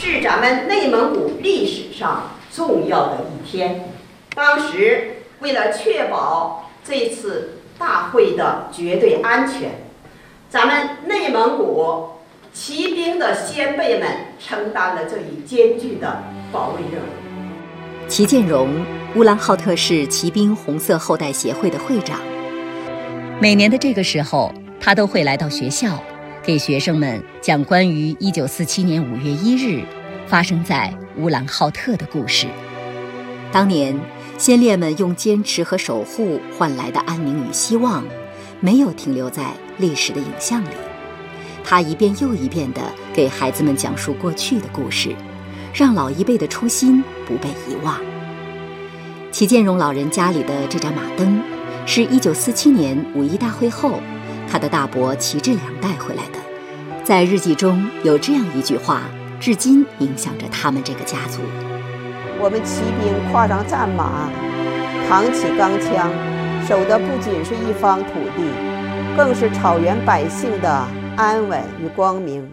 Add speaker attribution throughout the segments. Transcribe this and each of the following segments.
Speaker 1: 是咱们内蒙古历史上重要的一天。当时为了确保这次大会的绝对安全，咱们内蒙古骑兵的先辈们承担了这一艰巨的保卫任务。
Speaker 2: 齐建荣，乌兰浩特市骑兵红色后代协会的会长。每年的这个时候，他都会来到学校，给学生们讲关于1947年5月1日发生在乌兰浩特的故事。当年先烈们用坚持和守护换来的安宁与希望，没有停留在历史的影像里。他一遍又一遍地给孩子们讲述过去的故事，让老一辈的初心不被遗忘。齐建荣老人家里的这盏马灯，是1947年5·1大会后他的大伯齐志良带回来的。在日记中有这样一句话，至今影响着他们这个家族：
Speaker 3: 我们骑兵跨上战马，扛起钢枪，守的不仅是一方土地，更是草原百姓的安稳与光明。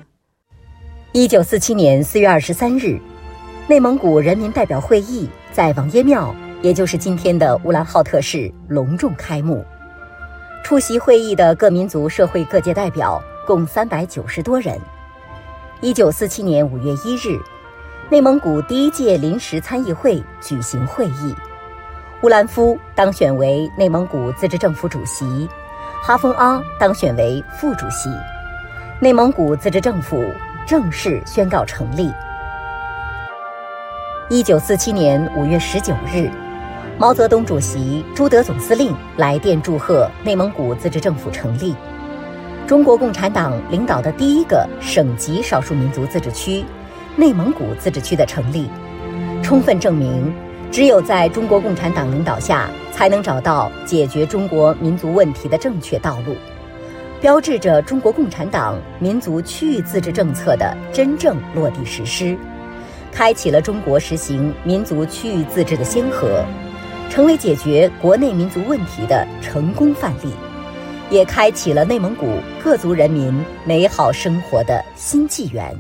Speaker 2: 1947年4月23日，内蒙古人民代表会议在王爷庙，也就是今天的乌兰浩特市隆重开幕。出席会议的各民族社会各界代表共390多人。1947年5月1日，内蒙古第一届临时参议会举行会议，乌兰夫当选为内蒙古自治政府主席，哈峰阿当选为副主席，内蒙古自治政府正式宣告成立。1947年5月19日，毛泽东主席、朱德总司令来电祝贺内蒙古自治政府成立，中国共产党领导的第一个省级少数民族自治区内蒙古自治区的成立，充分证明只有在中国共产党领导下，才能找到解决中国民族问题的正确道路，标志着中国共产党民族区域自治政策的真正落地实施，开启了中国实行民族区域自治的先河，成为解决国内民族问题的成功范例，也开启了内蒙古各族人民美好生活的新纪元。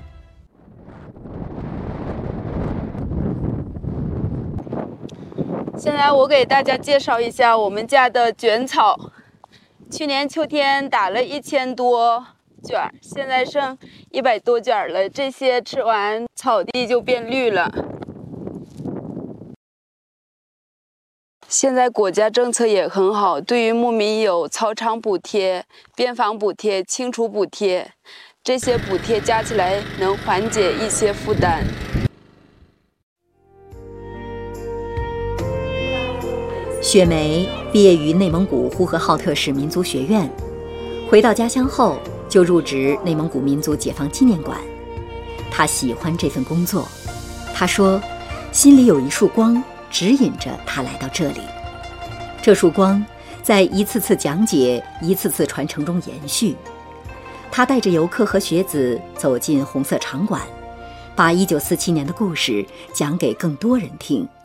Speaker 4: 现在我给大家介绍一下我们家的卷草，去年秋天打了1000多卷，现在剩100多卷了，这些吃完草地就变绿了。现在国家政策也很好，对于牧民有草场补贴、边防补贴、清除补贴，这些补贴加起来能缓解一些负担。
Speaker 2: 雪梅毕业于内蒙古呼和浩特市民族学院，回到家乡后就入职内蒙古民族解放纪念馆。她喜欢这份工作，她说心里有一束光指引着她来到这里，这束光在一次次讲解、一次次传承中延续。她带着游客和学子走进红色场馆，把1947年的故事讲给更多人听，